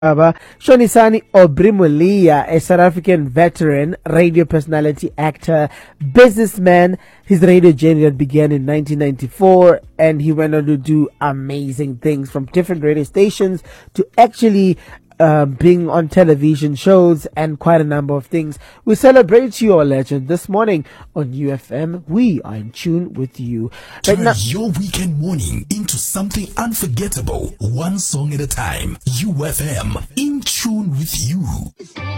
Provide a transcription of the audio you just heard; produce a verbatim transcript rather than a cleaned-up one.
Aba, Shonisani Obrimulia, a South African veteran, radio personality, actor, businessman. His radio journey that began in nineteen ninety-four, and he went on to do amazing things from different radio stations to actually uh, being on television shows and quite a number of things. We celebrate your legend this morning on U F M. We are in tune with you. Turn right now, your weekend morning into something unforgettable, one song at a time. U F M, in tune with you.